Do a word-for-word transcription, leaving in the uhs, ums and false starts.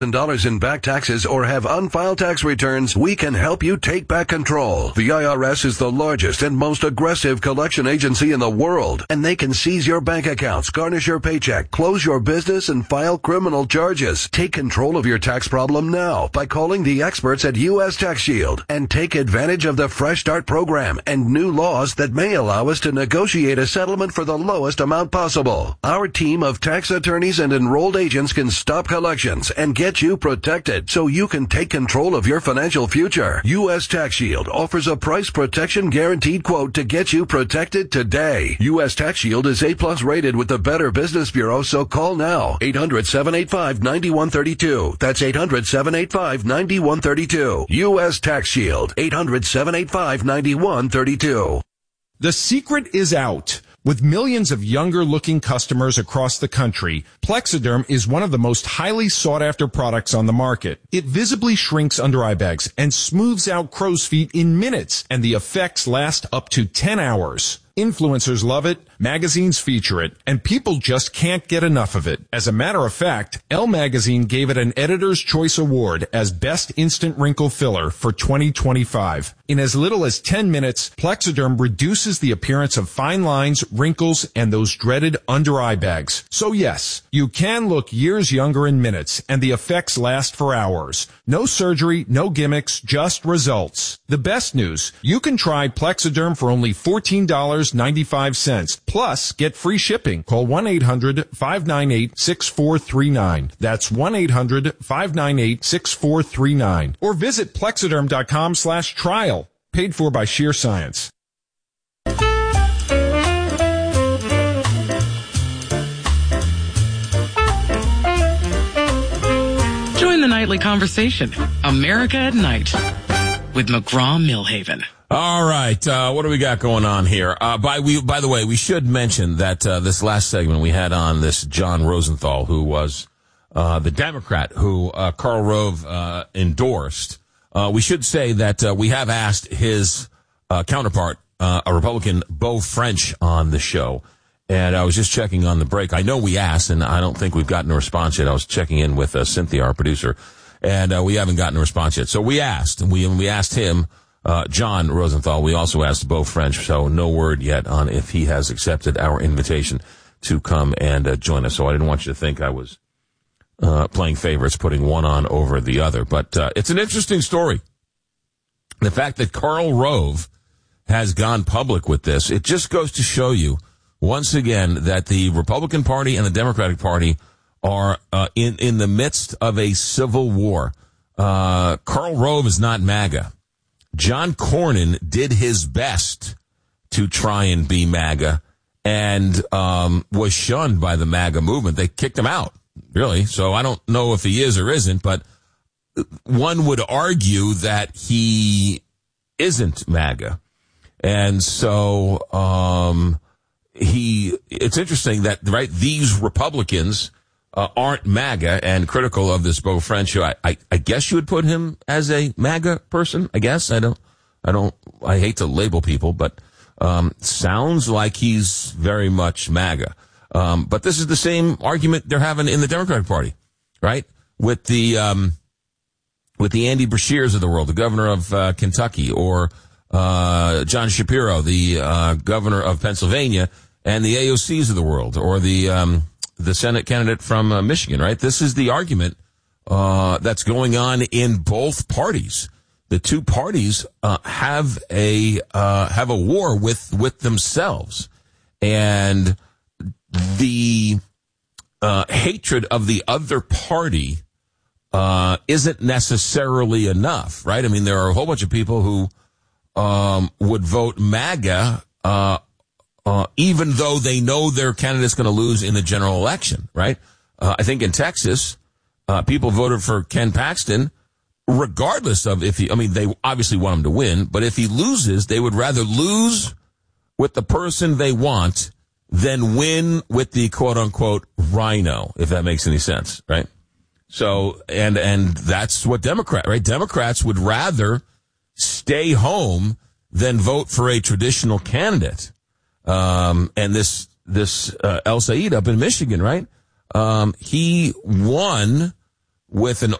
dollars in back taxes or have unfiled tax returns, we can help you take back control. The I R S is the largest and most aggressive collection agency in the world, and they can seize your bank accounts, garnish your paycheck, close your business, and file criminal charges. Take control of your tax problem now by calling the experts at U S Tax Shield and take advantage of the Fresh Start program and new laws that may allow us to negotiate a settlement for the lowest amount possible. Our team of tax attorneys and enrolled agents can stop collections and get you protected so you can take control of your financial future. U S Tax Shield offers a price protection guaranteed quote to get you protected today. U S Tax Shield is A plus rated with the Better Business Bureau, so call now. eight hundred, seven eight five, nine one three two. That's eight hundred, seven eight five, nine one three two. U S Tax Shield. eight hundred, seven eight five, nine one three two. The secret is out. With millions of younger-looking customers across the country, Plexiderm is one of the most highly sought-after products on the market. It visibly shrinks under eye bags and smooths out crow's feet in minutes, and the effects last up to ten hours. Influencers love it, magazines feature it, and people just can't get enough of it. As a matter of fact, Elle Magazine gave it an Editor's Choice Award as Best Instant Wrinkle Filler for twenty twenty-five. In as little as ten minutes, Plexiderm reduces the appearance of fine lines, wrinkles, and those dreaded under-eye bags. So yes, you can look years younger in minutes, and the effects last for hours. No surgery, no gimmicks, just results. The best news, you can try Plexiderm for only fourteen dollars and ninety-five cents. Plus, get free shipping. Call one eight hundred, five nine eight, six four three nine. That's one eight hundred, five nine eight, six four three nine. Or visit plexiderm.com slash trial. Paid for by Sheer Science. Join the nightly conversation. America at Night with McGraw-Millhaven. All right, uh, what do we got going on here? Uh, by we, by the way, we should mention that, uh, this last segment we had on this John Rosenthal, who was, uh, the Democrat who, uh, Karl Rove, uh, endorsed. Uh, we should say that, uh, we have asked his, uh, counterpart, uh, a Republican, Beau French, on the show. And I was just checking on the break. I know we asked, and I don't think we've gotten a response yet. I was checking in with, uh, Cynthia, our producer, and, uh, we haven't gotten a response yet. So we asked, and we, and we asked him, Uh, John Rosenthal. We also asked Beau French, so no word yet on if he has accepted our invitation to come and uh, join us. So I didn't want you to think I was uh, playing favorites, putting one on over the other. But uh, it's an interesting story. The fact that Karl Rove has gone public with this, it just goes to show you, once again, that the Republican Party and the Democratic Party are uh, in, in the midst of a civil war. Uh, Karl Rove is not MAGA. John Cornyn did his best to try and be MAGA and um was shunned by the MAGA movement. They kicked him out, really. So I don't know if he is or isn't, but one would argue that he isn't MAGA. And so um he it's interesting that, right, these Republicans Uh, aren't MAGA and critical of this Beau French. I, I, I guess you would put him as a MAGA person. I guess I don't, I don't, I hate to label people, but, um, sounds like he's very much MAGA. Um, but this is the same argument they're having in the Democratic Party, right? With the, um, with the Andy Beshears of the world, the governor of, uh, Kentucky, or, uh, John Shapiro, the, uh, governor of Pennsylvania, and the A O Cs of the world, or the, um, the Senate candidate from uh, Michigan, right? This is the argument uh that's going on in both parties. The two parties uh have a uh have a war with with themselves, and the uh hatred of the other party uh isn't necessarily enough, right? I mean, there are a whole bunch of people who um would vote MAGA uh Uh, even though they know their candidate's going to lose in the general election, right? Uh, I think in Texas, uh, people voted for Ken Paxton regardless of if he, I mean, they obviously want him to win, but if he loses, they would rather lose with the person they want than win with the quote unquote rhino, if that makes any sense, right? So, and, and that's what Democrat, right? Democrats would rather stay home than vote for a traditional candidate. Um, and this, this, uh, El Said up in Michigan, right? Um, he won with an